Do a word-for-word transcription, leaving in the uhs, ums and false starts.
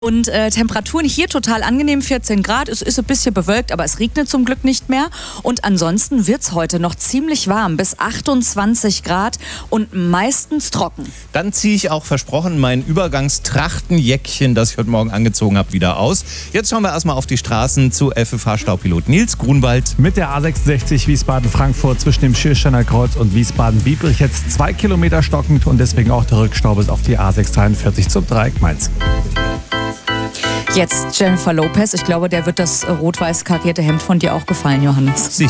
Und äh, Temperaturen hier total angenehm, vierzehn Grad. Es ist ein bisschen bewölkt, aber es regnet zum Glück nicht mehr. Und ansonsten wird es heute noch ziemlich warm, bis achtundzwanzig Grad und meistens trocken. Dann ziehe ich auch versprochen mein Übergangstrachtenjäckchen, das ich heute Morgen angezogen habe, wieder aus. Jetzt schauen wir erstmal auf die Straßen zu F F H-Staupilot Nils Grunwald. Mit der A sechsundsechzig Wiesbaden-Frankfurt zwischen dem Schiersteiner Kreuz und Wiesbaden-Biebrich jetzt zwei Kilometer stockend und deswegen auch der Rückstau bis auf die A sechs dreiundvierzig zum Dreieck Mainz. Jetzt Jennifer Lopez. Ich glaube, der wird das rot-weiß karierte Hemd von dir auch gefallen, Johannes. Sicher.